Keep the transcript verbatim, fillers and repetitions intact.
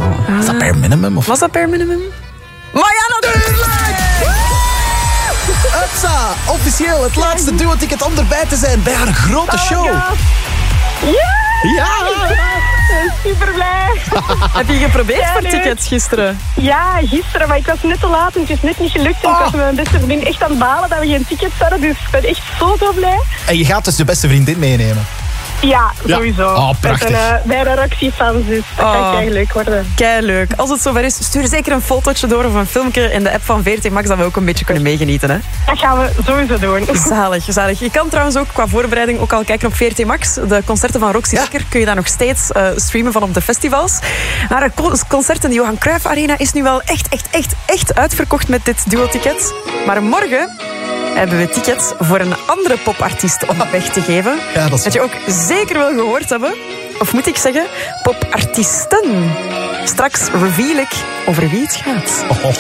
zo. Ah. Is dat bare minimum? Of? Was dat bare minimum? Maar ja, natuurlijk! Upsa, officieel het laatste duo-ticket om erbij te zijn bij haar grote show. Ja! Ja! Super blij. Heb je geprobeerd Ja, voor leuk. tickets gisteren? Ja, gisteren, maar ik was net te laat en het is net niet gelukt. En ik was met mijn beste vriendin echt aan het balen dat we geen tickets hadden. Dus ik ben echt zo, zo blij. En je gaat dus je beste vriendin meenemen. Ja, Ja. sowieso. Oh, prachtig. Met een uh, bijna Roxy-fans, dus dat Oh. gaat echt leuk worden. Keileuk. Als het zover is, stuur zeker een fotootje door of een filmpje in de app van V R T Max, dat we ook een beetje kunnen meegenieten. Hè? Dat gaan we sowieso doen. Zalig, zalig. Je kan trouwens ook qua voorbereiding ook al kijken op V R T Max. De concerten van Roxy Ja. Dekker kun je daar nog steeds uh, streamen van op de festivals. Maar het co- concert in de Johan Cruijff Arena is nu wel echt, echt, echt, echt uitverkocht met dit duo-ticket. Maar morgen hebben we tickets voor een andere popartiest om weg te geven. Ja, dat is dat je ook zeker wel gehoord hebben. Of moet ik zeggen, popartiesten. Straks reveal ik over wie het gaat. Oh.